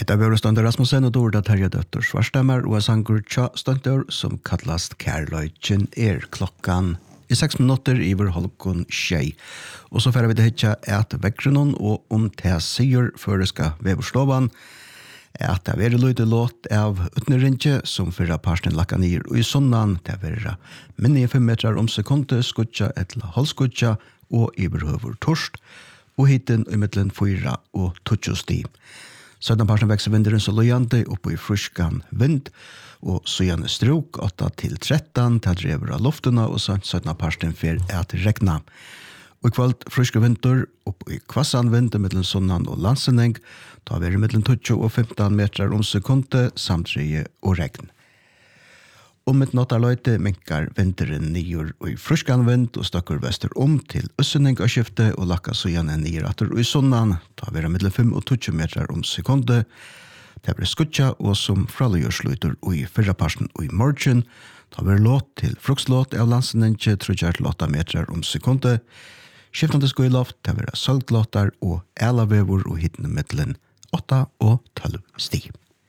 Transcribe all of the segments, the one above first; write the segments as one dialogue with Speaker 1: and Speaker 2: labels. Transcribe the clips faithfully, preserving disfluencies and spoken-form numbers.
Speaker 1: Hetta var Stønder Rasmussen og Dorda Terje Døtter Svarstemmer og en sanger tja Stønder som kallast Kærløyken er klokkan i seks minutter iver halvkon tjei. Og så færer vi det hitja et vekkrunnen og om te sier føreska veverstovan at det er løyde låt av utnerinje som fyrra parsten lakka nir og i sunnan det er minni fem metrar om sekundet skutja etla halvskutja og iverhøver torst og hiten i middelen fyra og tutsi sti. Sødna parten vekser vinderen så løyande oppe i fruskan vind, og søyane strok åtta til tretton til drever av luftuna, og sødna parten fer et regna. Og i kvalt fruske vinter oppe i kvassan vind mellom sunnan og landsenning, da vi er mellom tutsi og femton metrar om sekundet, samtrye og regn. Om et nåttarløyte minkar vinteren nyer og i fruskan vind og stakker vester om til øssening av skifte og lakka søyane nyer atter og i sunnan, da vi er mellom fem og tutsi metrar om sekundet. Det blir skutja og som fraløyørsluiter og i fyrraparsen og i morgen, da vi er låt til frukslåt av landsenninge trudjar til åtta metrar om sekundet. Skiftande skoiloft, det blir sølglåtar og elavevor og hittene middelen åtta og tolv sti.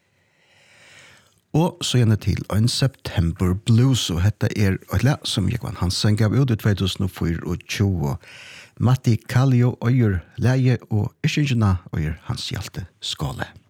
Speaker 1: Og så gjerne til en September Blues, og dette er et le som Jekvan Hansen gav ut i tjueogfire. Matti Kallio øyer leie og iskingina øyer hans hjelte skåle.